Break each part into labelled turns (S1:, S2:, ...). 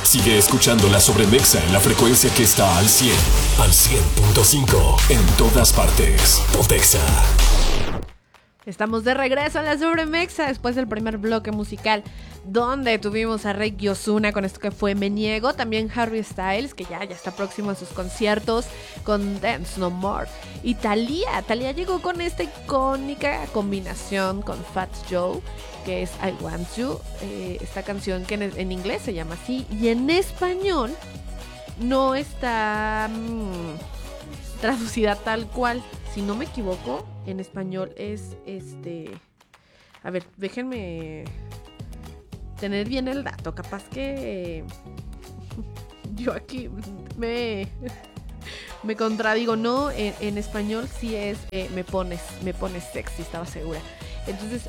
S1: Sigue escuchando La Sobremexa en la frecuencia que está al 100, al 100.5, en todas partes. Pontexa.
S2: Estamos de regreso en La Sobremexa después del primer bloque musical, donde tuvimos a Rake y Ozuna con esto que fue Me Niego. También Harry Styles, que ya está próximo a sus conciertos con Dance No More. Y Thalía llegó con esta icónica combinación con Fat Joe, que es I Want You. Esta canción que en inglés se llama así, y en español no está traducida tal cual. Si no me equivoco, en español es A ver, déjenme tener bien el dato. Capaz que yo aquí me contradigo. No, en español sí es me pones sexy, estaba segura. Entonces,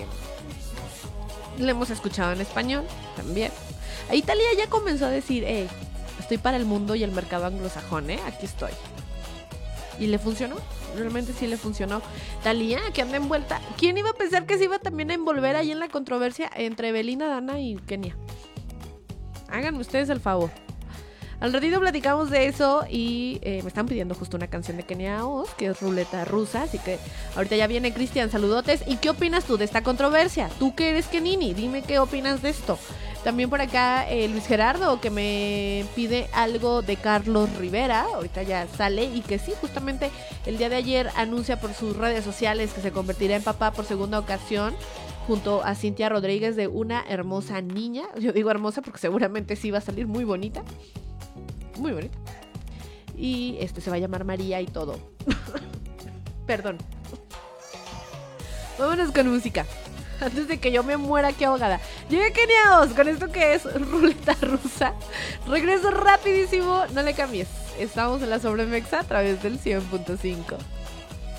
S2: lo hemos escuchado en español también. Ahí Thalía ya comenzó a decir, estoy para el mundo y el mercado anglosajón, aquí estoy. Y le funcionó, realmente sí le funcionó. Thalía, que anda envuelta. ¿Quién iba a pensar que se iba también a envolver ahí en la controversia entre Belinda, Dana y Kenia? Háganme ustedes el favor. Al ratito platicamos de eso y me están pidiendo justo una canción de Kenia Oz, que es Ruleta Rusa, así que ahorita ya viene Cristian, saludotes. ¿Y qué opinas tú de esta controversia? Tú que eres Kenini, dime qué opinas de esto. También por acá Luis Gerardo, que me pide algo de Carlos Rivera, ahorita ya sale, y que sí, justamente el día de ayer anuncia por sus redes sociales que se convertirá en papá por segunda ocasión, junto a Cintia Rodríguez, de una hermosa niña. Yo digo hermosa porque seguramente sí va a salir muy bonita. Muy bonita. Y se va a llamar María y todo. Perdón. Vámonos con música. Antes de que yo me muera aquí ahogada. Llega Kenia Oz con esto que es Ruleta Rusa. Regreso rapidísimo. No le cambies. Estamos en La Sobremexa a través del 100.5.